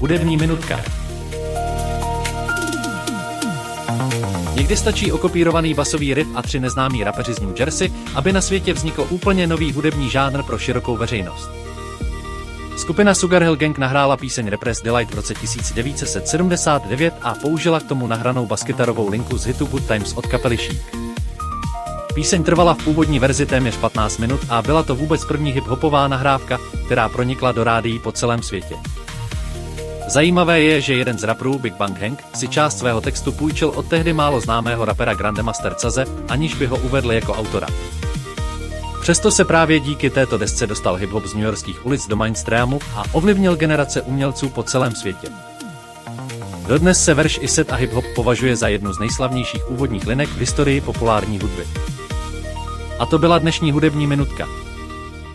Hudební minutka. Někdy stačí okopírovaný basový riff a 3 neznámí rapeři z New Jersey, aby na světě vznikl úplně nový hudební žánr pro širokou veřejnost. Skupina Sugar Hill Gang nahrála píseň Repressed Delight v roce 1979 a použila k tomu nahranou baskytarovou linku z hitu Good Times od kapely Chic. Píseň trvala v původní verzi téměř 15 minut a byla to vůbec první hip-hopová nahrávka, která pronikla do rádií po celém světě. Zajímavé je, že jeden z raperů, Big Bang Hank, si část svého textu půjčil od tehdy málo známého rapera Grandmaster Caze, aniž by ho uvedl jako autora. Přesto se právě díky této desce dostal hip-hop z newyorských ulic do mainstreamu a ovlivnil generace umělců po celém světě. Dodnes se verš i set a hip-hop považuje za jednu z nejslavnějších úvodních linek v historii populární hudby. A to byla dnešní hudební minutka.